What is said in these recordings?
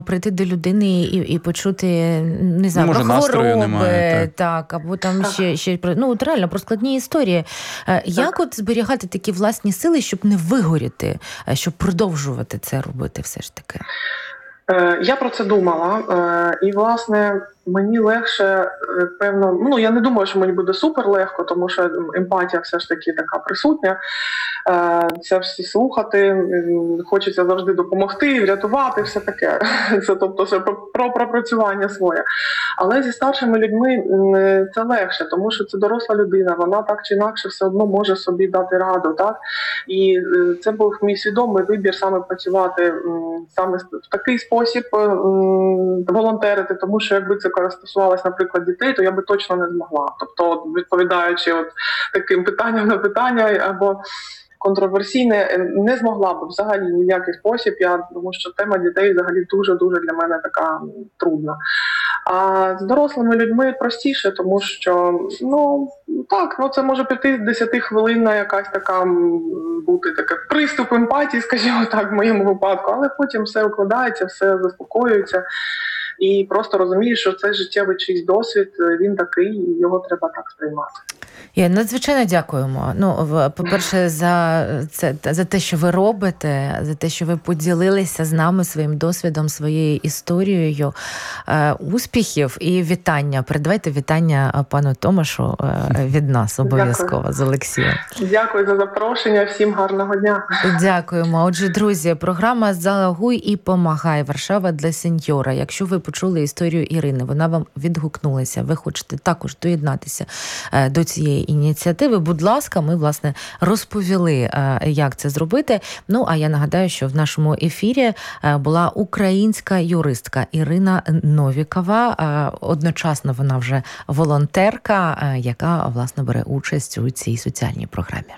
прийти до людини і почути, не знаю, Може, про настрою хвороби, немає, так, або там ще ну, от реально про складні історії. Як от зберігати такі власні сили, щоб не вигоріти, щоб продовжувати це робити все ж таки? Я про це думала, і, власне, мені легше, певно, ну, я не думаю, що мені буде супер легко, тому що емпатія все ж таки така присутня. Це всі слухати, хочеться завжди допомогти, врятувати, все таке. Це, тобто, це про пропрацювання своє. Але зі старшими людьми це легше, тому що це доросла людина, вона так чи інакше все одно може собі дати раду, так? І це був мій свідомий вибір саме працювати саме в такий спосіб, волонтерити, тому що якби це стосувалося, наприклад, дітей, то я би точно не змогла. Тобто, відповідаючи от таким питанням на питання або контроверсійне, не змогла б взагалі ні в який спосіб, тому що тема дітей взагалі дуже-дуже для мене така трудна. А з дорослими людьми простіше, тому що, це може піти 10-хвилинна якась така, бути така приступ емпатії, скажімо так, в моєму випадку, але потім все укладається, все заспокоюється. І просто розумієш, що цей життєвий чийсь досвід, він такий, і його треба так сприймати. Я надзвичайно дякуємо. По-перше, за те, що ви робите, за те, що ви поділилися з нами своїм досвідом, своєю історією. Успіхів і вітання. Передавайте вітання пану Томашу від нас обов'язково. Дякую. З Олексієм. Дякую за запрошення. Всім гарного дня. Дякуємо. Отже, друзі, програма «Залогуй і помагай. Варшава для сеньора». Якщо ви почули історію Ірини, вона вам відгукнулася, ви хочете також доєднатися до цієї ініціативи, будь ласка, ми, власне, розповіли, як це зробити. А я нагадаю, що в нашому ефірі була українська юристка Ірина Новікова. Одночасно вона вже волонтерка, яка, власне, бере участь у цій соціальній програмі.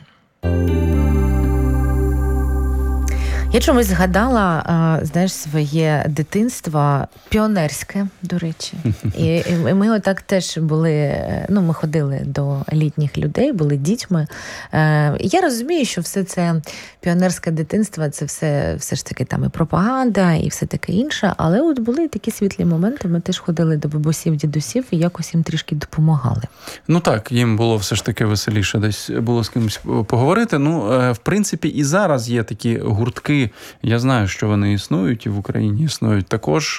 Я чомусь згадала, своє дитинство, піонерське, до речі. І ми отак теж були, ми ходили до літніх людей, були дітьми. І я розумію, що все це піонерське дитинство, це все ж таки там і пропаганда, і все таке інше. Але от були такі світлі моменти, ми теж ходили до бабусів, дідусів і якось їм трішки допомагали. Так, їм було все ж таки веселіше десь було з кимось поговорити. В принципі, і зараз є такі гуртки. Я знаю, що вони існують, і в Україні існують також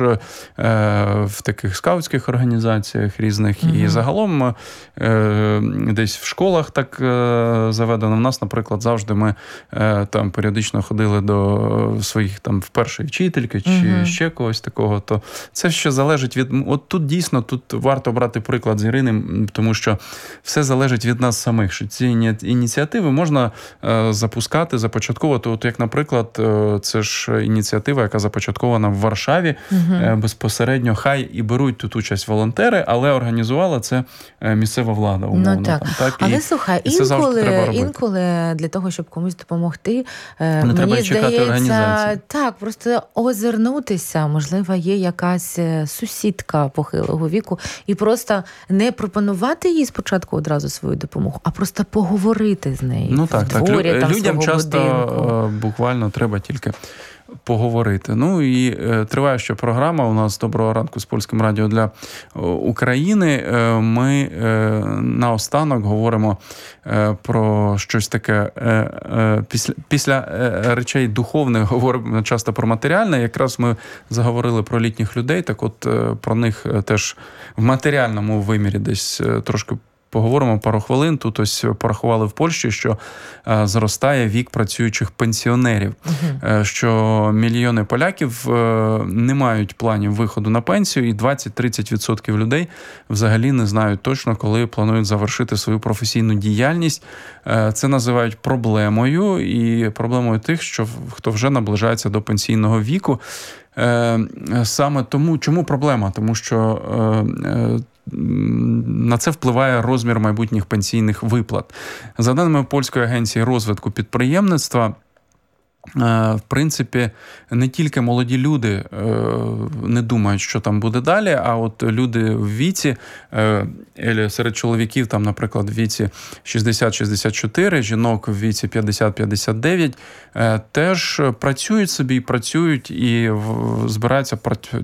в таких скаутських організаціях різних. І загалом десь в школах так заведено. У нас, наприклад, завжди ми там періодично ходили до своїх там першої вчительки чи ще когось такого. То це ще залежить від... От тут дійсно, тут варто брати приклад з Ірини, тому що все залежить від нас самих. Що ці ініціативи можна запускати, започатковувати. От як, наприклад, це ж ініціатива, яка започаткована в Варшаві. Безпосередньо хай і беруть тут участь волонтери, але організувала це місцева влада, умовно. Але, слухай, інколи для того, щоб комусь допомогти, мені здається, просто озирнутися. Можливо, є якась сусідка похилого віку, і просто не пропонувати їй спочатку одразу свою допомогу, а просто поговорити з нею. Людям часто буквально треба тільки поговорити. І триває ще програма у нас «Доброго ранку» з Польським радіо для України. Ми наостанок говоримо про щось таке, після речей духовних говоримо часто про матеріальне. Якраз ми заговорили про літніх людей, так от про них теж в матеріальному вимірі десь трошки поговоримо пару хвилин. Тут ось порахували в Польщі, що зростає вік працюючих пенсіонерів, що мільйони поляків не мають планів виходу на пенсію, і 20-30% людей взагалі не знають точно, коли планують завершити свою професійну діяльність. Це називають проблемою, і проблемою тих, хто вже наближається до пенсійного віку. Саме тому, чому проблема? Тому що на це впливає розмір майбутніх пенсійних виплат. За даними Польської агенції розвитку підприємництва, в принципі, не тільки молоді люди не думають, що там буде далі, а от люди в віці, серед чоловіків, там, наприклад, в віці 60-64, жінок в віці 50-59, теж працюють собі, працюють і збираються